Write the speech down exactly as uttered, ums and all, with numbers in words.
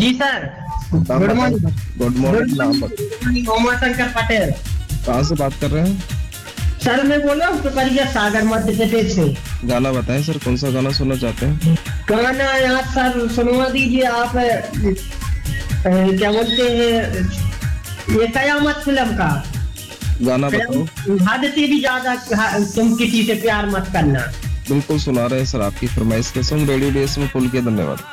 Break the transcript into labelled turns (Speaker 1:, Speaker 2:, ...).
Speaker 1: जी sir,
Speaker 2: नाम
Speaker 1: good
Speaker 2: बताएं।
Speaker 1: Morning.
Speaker 2: Good morning. नाम बताएं।
Speaker 1: उमा शंकर पटेल।
Speaker 2: कहाँ से बात कर रहे हैं?
Speaker 1: सर मैं बोल रहा हूँ पिपरिया सागर मध्य प्रदेश से।
Speaker 2: गाना बताएं सर, कौन सा गाना सुनना चाहते हैं?
Speaker 1: गाना यहाँ सर सुनवा दीजिए आप। अ, क्या बोलते हैं, ये कयामत फिल्म का।
Speaker 2: गाना बताओ।
Speaker 1: हद से भी ज्यादा तुम किसी से प्यार मत करना।
Speaker 2: बिल्कुल सुना रहे हैं सर आपकी फरमाइश के सॉन्ग। रेडियो डेज में फुल के धन्यवाद।